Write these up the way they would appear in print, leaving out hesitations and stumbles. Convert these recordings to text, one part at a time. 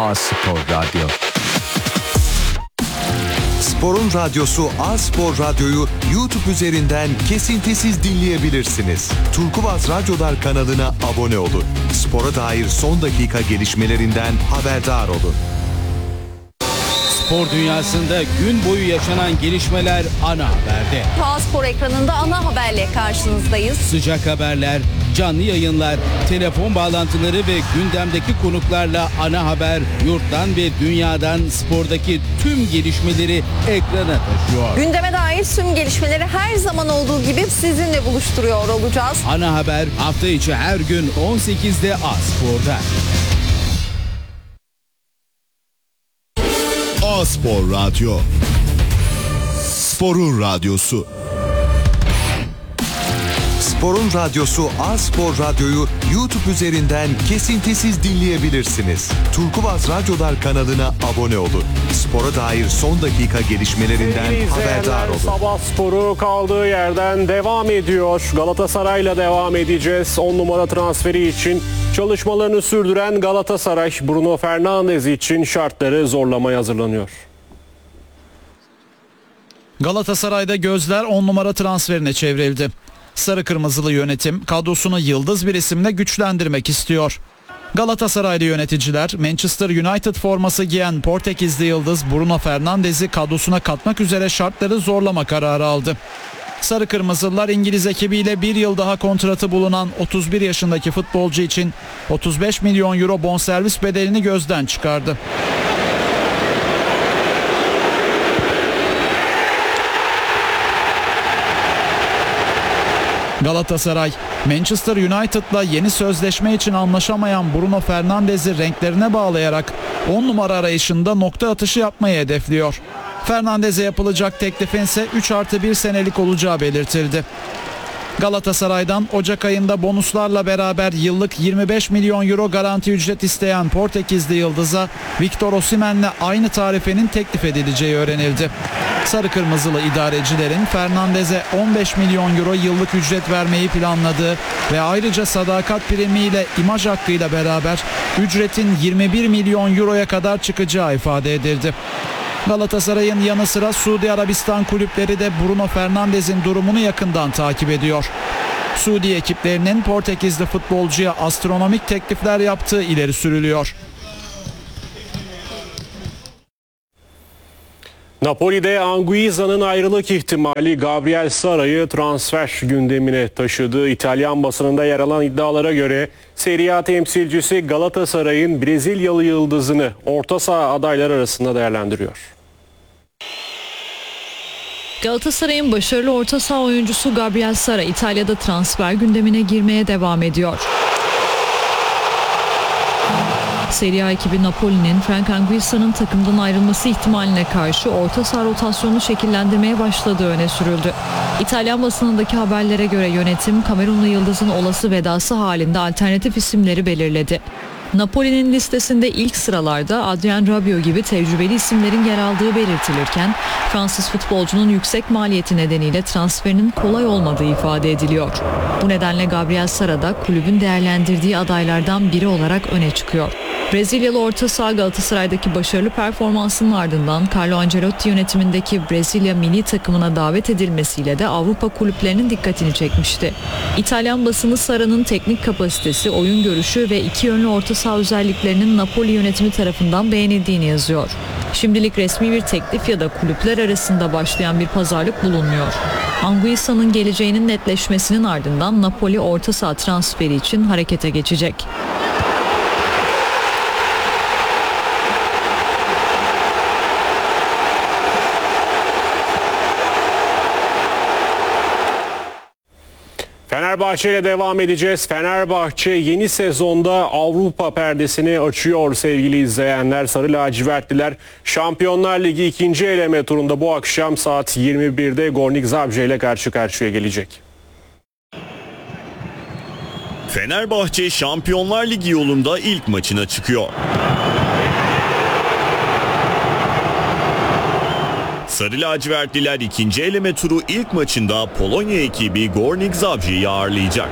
A-Spor Radyo. Spor'un radyosu A-Spor Radyo'yu YouTube üzerinden kesintisiz dinleyebilirsiniz. Turkuaz Radyolar kanalına abone olun. Spora dair son dakika gelişmelerinden haberdar olun. Spor dünyasında gün boyu yaşanan gelişmeler ana haberde. A-Spor ekranında ana haberle karşınızdayız. Sıcak haberler, canlı yayınlar, telefon bağlantıları ve gündemdeki konuklarla ana haber yurttan ve dünyadan spordaki tüm gelişmeleri ekrana taşıyor. Gündeme dair tüm gelişmeleri her zaman olduğu gibi sizinle buluşturuyor olacağız. Ana haber hafta içi her gün 18'de A-Spor'da. A-Spor Radyo. Spor'un radyosu. Spor'un radyosu A-Spor Radyo'yu YouTube üzerinden kesintisiz dinleyebilirsiniz. Turkuaz Radyolar kanalına abone olun. Spora dair son dakika gelişmelerinden haberdar olun. Sabah sporu kaldığı yerden devam ediyor. Galatasaray'la devam edeceğiz. 10 numara transferi için çalışmalarını sürdüren Galatasaray, Bruno Fernandes için şartları zorlamaya hazırlanıyor. Galatasaray'da gözler 10 numara transferine çevrildi. Sarı kırmızılı yönetim kadrosunu yıldız bir isimle güçlendirmek istiyor. Galatasaraylı yöneticiler Manchester United forması giyen Portekizli yıldız Bruno Fernandes'i kadrosuna katmak üzere şartları zorlama kararı aldı. Sarı kırmızılılar İngiliz ekibiyle bir yıl daha kontratı bulunan 31 yaşındaki futbolcu için 35 milyon euro bonservis bedelini gözden çıkardı. Galatasaray, Manchester United'la yeni sözleşme için anlaşamayan Bruno Fernandes'i renklerine bağlayarak 10 numara arayışında nokta atışı yapmayı hedefliyor. Fernandes'e yapılacak teklifin ise 3+1 senelik olacağı belirtildi. Galatasaray'dan Ocak ayında bonuslarla beraber yıllık 25 milyon euro garanti ücret isteyen Portekizli yıldıza Victor Osimhen'le aynı tarifenin teklif edileceği öğrenildi. Sarı kırmızılı idarecilerin Fernandes'e 15 milyon euro yıllık ücret vermeyi planladığı ve ayrıca sadakat primiyle imaj hakkıyla beraber ücretin 21 milyon euroya kadar çıkacağı ifade edildi. Galatasaray'ın yanı sıra Suudi Arabistan kulüpleri de Bruno Fernandes'in durumunu yakından takip ediyor. Suudi ekiplerinin Portekizli futbolcuya astronomik teklifler yaptığı ileri sürülüyor. Napoli'de Anguissa'nın ayrılık ihtimali Gabriel Sara'yı transfer gündemine taşıdı. İtalyan basınında yer alan iddialara göre Serie A temsilcisi Galatasaray'ın Brezilyalı yıldızını orta saha adayları arasında değerlendiriyor. Galatasaray'ın başarılı orta saha oyuncusu Gabriel Sara İtalya'da transfer gündemine girmeye devam ediyor. Serie A ekibi Napoli'nin Frank Anguissa'nın takımdan ayrılması ihtimaline karşı orta saha rotasyonu şekillendirmeye başladığı öne sürüldü. İtalyan basınındaki haberlere göre yönetim Kamerunlu yıldızın olası vedası halinde alternatif isimleri belirledi. Napoli'nin listesinde ilk sıralarda Adrien Rabiot gibi tecrübeli isimlerin yer aldığı belirtilirken Fransız futbolcunun yüksek maliyeti nedeniyle transferinin kolay olmadığı ifade ediliyor. Bu nedenle Gabriel Sara da kulübün değerlendirdiği adaylardan biri olarak öne çıkıyor. Brezilyalı orta saha Galatasaray'daki başarılı performansının ardından Carlo Ancelotti yönetimindeki Brezilya milli takımına davet edilmesiyle de Avrupa kulüplerinin dikkatini çekmişti. İtalyan basını Sara'nın teknik kapasitesi, oyun görüşü ve iki yönlü orta saha özelliklerinin Napoli yönetimi tarafından beğenildiğini yazıyor. Şimdilik resmi bir teklif ya da kulüpler arasında başlayan bir pazarlık bulunmuyor. Anguissa'nın geleceğinin netleşmesinin ardından Napoli orta saha transferi için harekete geçecek. Fenerbahçe ile devam edeceğiz. Fenerbahçe yeni sezonda Avrupa perdesini açıyor sevgili izleyenler. Sarı lacivertliler Şampiyonlar Ligi 2. eleme turunda bu akşam saat 21'de Gornik Zabrze ile karşı karşıya gelecek. Fenerbahçe Şampiyonlar Ligi yolunda ilk maçına çıkıyor. Sarı lacivertliler 2. eleme turu ilk maçında Polonya ekibi Gornik Zabrze'yi ağırlayacak.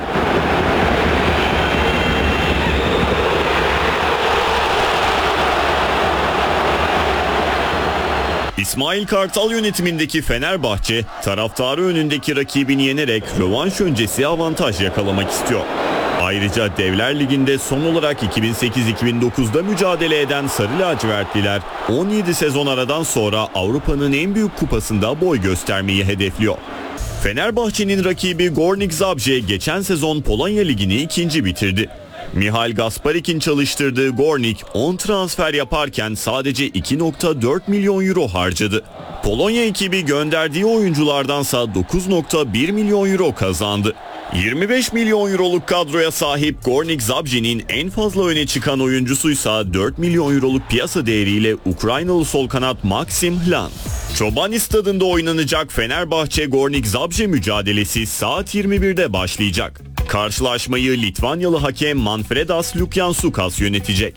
İsmail Kartal yönetimindeki Fenerbahçe, taraftarı önündeki rakibini yenerek rövanş öncesi avantaj yakalamak istiyor. Ayrıca Devler Ligi'nde son olarak 2008-2009'da mücadele eden Sarı Lacivertliler 17 sezon aradan sonra Avrupa'nın en büyük kupasında boy göstermeyi hedefliyor. Fenerbahçe'nin rakibi Górnik Zabrze geçen sezon Polonya Ligi'ni ikinci bitirdi. Michal Gasparik'in çalıştırdığı Górnik 10 transfer yaparken sadece 2,4 milyon euro harcadı. Polonya ekibi gönderdiği oyunculardansa 9,1 milyon euro kazandı. 25 milyon euroluk kadroya sahip Górnik Zabrze'nin en fazla öne çıkan oyuncusuysa 4 milyon euroluk piyasa değeriyle Ukraynalı sol kanat Maksim Hlan. Çobani Stadı'nda oynanacak Fenerbahçe Górnik Zabrze mücadelesi saat 21'de başlayacak. Karşılaşmayı Litvanyalı hakem Manfredas Lukjansukas yönetecek.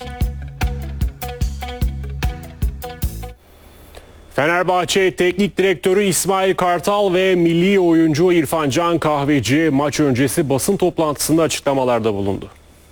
Fenerbahçe Teknik Direktörü İsmail Kartal ve milli oyuncu İrfan Can Kahveci maç öncesi basın toplantısında açıklamalarda bulundu.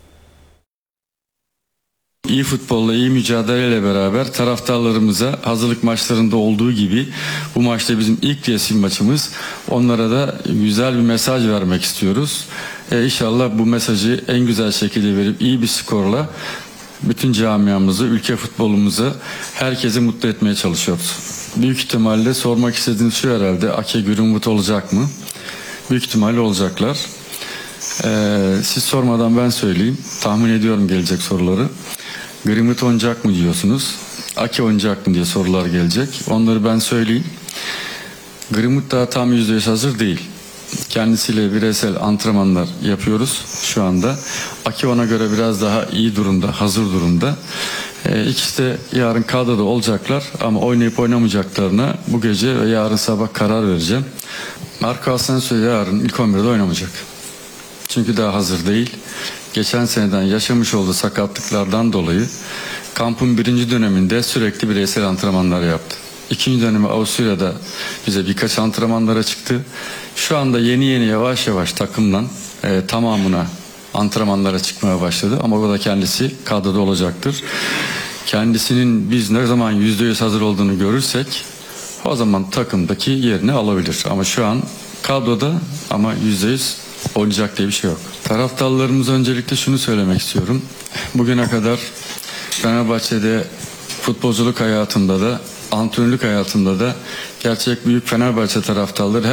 İyi futbolla, iyi mücadeleyle beraber taraftarlarımıza hazırlık maçlarında olduğu gibi bu maçta bizim ilk resim maçımız. Onlara da güzel bir mesaj vermek istiyoruz. İnşallah bu mesajı en güzel şekilde verip iyi bir skorla bütün camiamızı, ülke futbolumuzu, herkesi mutlu etmeye çalışıyoruz. Büyük ihtimalle sormak istediğiniz şu herhalde, Ake Greenwood olacak mı? Büyük ihtimalle olacaklar. Siz sormadan ben söyleyeyim. Tahmin ediyorum gelecek soruları. Greenwood oynayacak mı diyorsunuz? Ake oynayacak mı diye sorular gelecek. Onları ben söyleyeyim. Greenwood daha tam %100 hazır değil. Kendisiyle bireysel antrenmanlar yapıyoruz şu anda. Ake ona göre biraz daha iyi durumda, hazır durumda. İkisi de yarın kadroda olacaklar ama oynayıp oynamayacaklarına bu gece ve yarın sabah karar vereceğim. Marco Asensio yarın ilk 11'de oynamayacak. Çünkü daha hazır değil. Geçen seneden yaşamış olduğu sakatlıklardan dolayı kampın birinci döneminde sürekli bireysel antrenmanlar yaptı. İkinci dönemi Avusturya'da bize birkaç antrenmanlara çıktı. Şu anda yeni yavaş yavaş takımdan tamamına antrenmanlara çıkmaya başladı. Ama o da kendisi kadroda olacaktır. Kendisinin biz ne zaman %100 hazır olduğunu görürsek o zaman takımdaki yerini alabilir. Ama şu an kadroda ama %100 oynayacak diye bir şey yok. Taraftarlarımıza öncelikle şunu söylemek istiyorum. Bugüne kadar Fenerbahçe'de futbolculuk hayatımda da antrenörlük hayatımda da gerçek büyük Fenerbahçe taraftarları